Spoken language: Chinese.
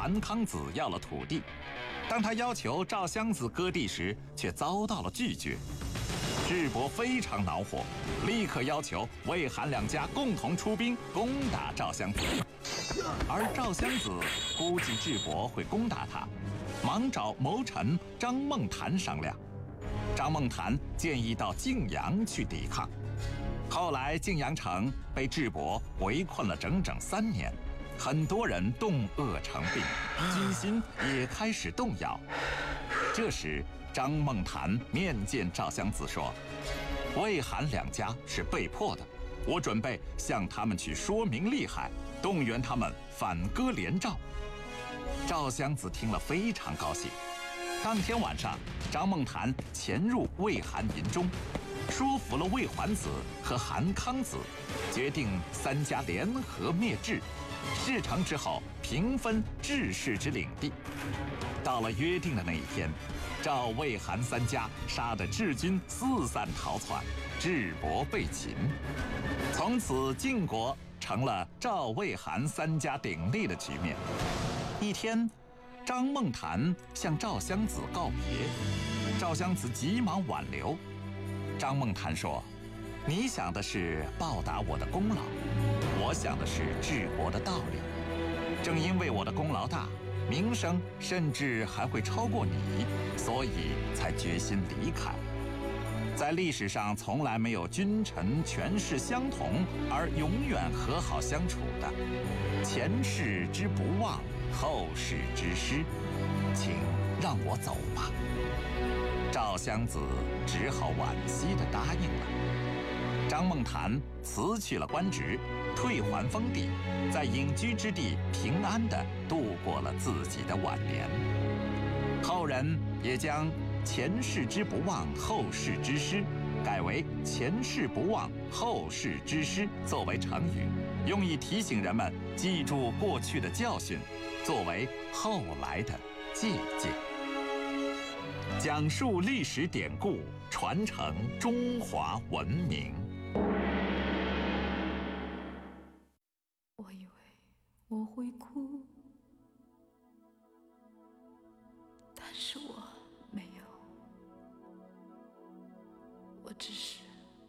韩康子要了土地，当他要求赵襄子割地时，却遭到了拒绝。智伯非常恼火，立刻要求魏韩两家共同出兵攻打赵襄子。而赵襄子估计智伯会攻打他，忙找谋臣张孟谈商量。张孟谈建议到泾阳去抵抗。后来泾阳城被智伯围困了整整3年，很多人冻饿成病，军心也开始动摇。这时张孟谈面见赵襄子说：“魏韩两家是被迫的，我准备向他们去说明利害，动员他们反戈连赵。”赵襄子听了非常高兴。当天晚上，张孟谈潜入魏韩营中，说服了魏桓子和韩康子，决定3家联合灭智。事成之后，平分智氏之领地。到了约定的那一天，赵魏韩3家杀得智军四散逃窜，智伯被擒。从此晋国成了赵魏韩3家鼎立的局面。一天，张孟谈向赵襄子告别，赵襄子急忙挽留。张孟谈说：“你想的是报答我的功劳，我想的是治国的道理。正因为我的功劳大，名声甚至还会超过你，所以才决心离开。在历史上从来没有君臣权势相同而永远和好相处的，前世之不忘，后世之师，请让我走吧。”赵襄子只好惋惜地答应了。张孟谈辞去了官职，退还封地，在隐居之地平安地度过了自己的晚年。后人也将前世之不忘，后世之师改为前世不忘，后世之师作为成语，用以提醒人们记住过去的教训，作为后来的借鉴。讲述历史典故，传承中华文明。 我以为我会哭，